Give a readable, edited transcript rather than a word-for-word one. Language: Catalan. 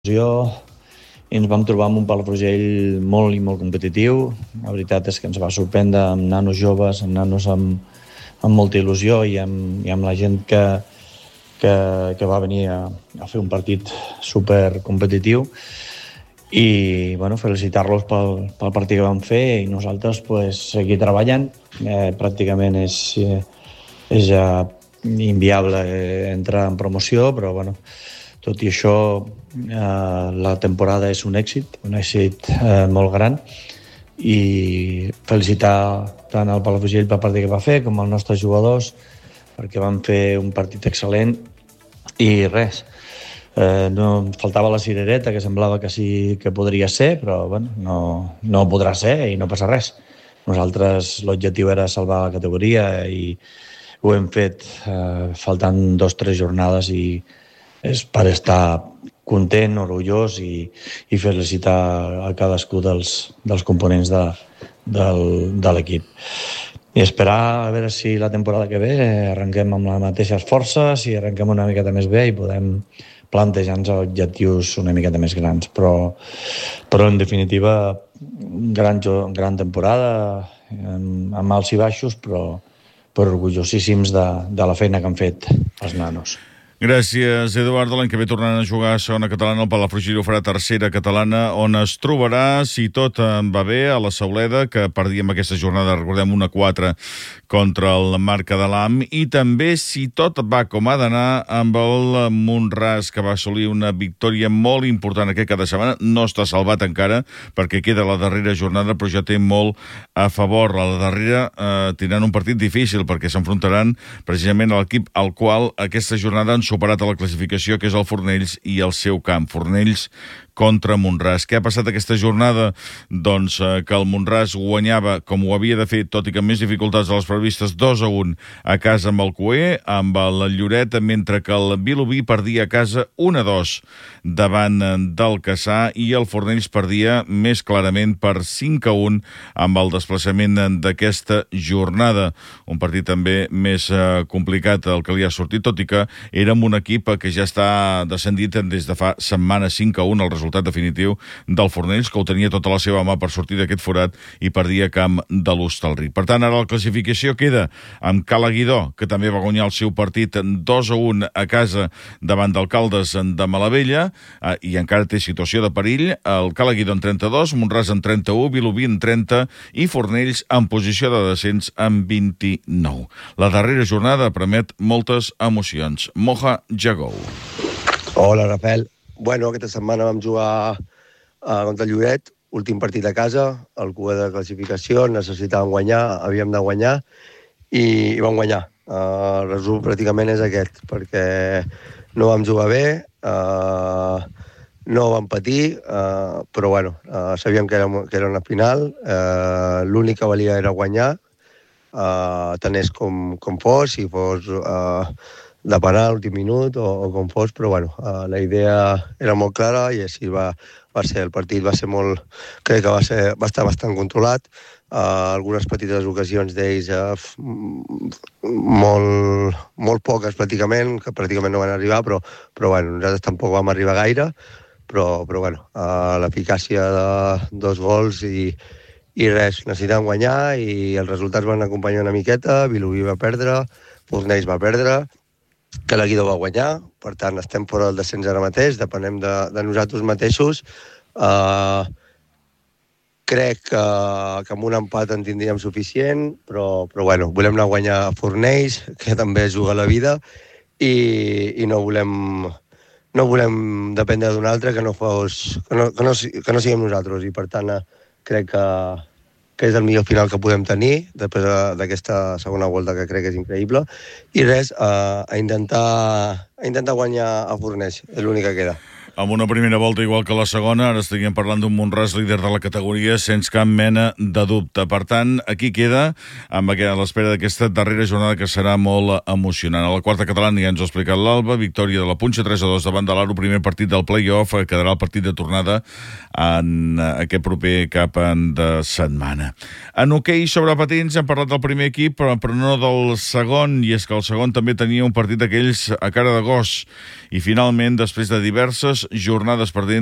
i ens vam trobar amb un Palafrugell molt i molt competitiu. La veritat és que ens va sorprendre amb nanos joves, amb nanos amb molta il·lusió i amb la gent que va venir a fer un partit super competitiu. I felicitar-los pel partit que van fer i nosaltres seguir treballant. Pràcticament és ja inviable entrar en promoció, però tot i això la temporada és un èxit molt gran, i felicitar tant el Palafrugell pel partit que va fer com els nostres jugadors, perquè van fer un partit excel·lent. I res, no em faltava la cirereta, que semblava que sí que podria ser, però no podrà ser i no passa res. Nosaltres l'objectiu era salvar la categoria i ho hem fet faltant 2 o 3 jornades, i és per estar content, orgullós i felicitar a cadascú dels components de l'equip. I esperar a veure si la temporada que ve arrenquem amb les mateixes forces i arrenquem una miqueta més bé i podem plantejar-nos objectius una miqueta més grans. Però en definitiva, gran temporada, amb alts i baixos, però orgullosíssims de la feina que han fet els nanos. Gràcies, Eduardo. L'any que ve tornaran a jugar a segona catalana. El Palafrugell ho farà tercera catalana, on es trobarà, si tot va bé, a la Sauleda, que perdíem aquesta jornada, recordem, 1-4 contra el Marca de l'Am, i també, si tot va com ha d'anar, amb el Mont-ras, que va assolir una victòria molt important aquest cada setmana. No està salvat encara, perquè queda la darrera jornada, però ja té molt a favor. A la darrera tindran un partit difícil, perquè s'enfrontaran precisament a l'equip al qual aquesta jornada han superat a la classificació, que és el Fornells i el seu camp. Fornells contra Mont-ras. Què ha passat aquesta jornada? Doncs que el Mont-ras guanyava, com ho havia de fer, tot i que amb més dificultats de les previstes, 2-1 a casa amb el Cué, amb el Lloret, mentre que el Vilobí perdia a casa 1-2 davant del Cassà, i el Fornells perdia més clarament per 5-1 amb el desplaçament d'aquesta jornada. Un partit també més complicat el que li ha sortit, tot i que era amb un equip que ja està descendit des de fa setmanes. 5-1 el resultat definitiu del Fornells, que ho tenia tota la seva mà per sortir d'aquest forat i perdia a camp de l'Hostalric. Per tant, ara la classificació queda amb Cala Guidó, que també va guanyar el seu partit 2-1 a casa davant del Caldes de Malavella, i encara té situació de perill. El Cala Guidó en 32, Mont-ras en 31, Vilobí en 30 i Fornells en posició de descens en 29. La darrera jornada promet moltes emocions. Moja Jagou. Hola, Rafael. Aquesta setmana vam jugar contra el Lloret, últim partit a casa, el cua de classificació, necessitàvem guanyar, havíem de guanyar, i vam guanyar. El resum pràcticament és aquest, perquè no vam jugar bé, no vam patir, però sabíem que era una final, l'únic que valia era guanyar, tant és com fos, si fos de penal a l'últim minut o com fos, però la idea era molt clara i així va ser. El partit va ser crec que va estar bastant controlat. Algunes petites ocasions d'ells, molt poques pràcticament, que pràcticament no van arribar, però nosaltres tampoc vam arribar gaire, però l'eficàcia de 2 gols i res, necessitàvem guanyar, i els resultats van acompanyar una miqueta. Vilobí va perdre, Fornells va perdre, Cala Guidó va guanyar, per tant estem fora del descens ara mateix, depenem de nosaltres mateixos. Crec que amb un empat en tindríem suficient, però volem anar a guanyar a Fornells, que també juga la vida, i no volem dependre d'un altre que no siguem nosaltres, i per tant crec que és el millor final que podem tenir després d'aquesta segona volta, que crec que és increïble. I res, a intentar guanyar a Fornells, és l'únic que queda. Amb una primera volta igual que la segona, ara estaríem parlant d'un Mont-ras líder de la categoria sense cap mena de dubte. Per tant, aquí queda a l'espera d'aquesta darrera jornada, que serà molt emocionant. A la quarta catalana ja ens ho ha explicat l'Alba, victòria de la Punxa 3-2 davant de l'Aro, primer partit del play-off, quedarà el partit de tornada en aquest proper cap de setmana. En hoquei sobre patins hem parlat del primer equip, però no del segon, i és que el segon també tenia un partit d'aquells a cara de gos, i finalment, després de diverses jornades perdent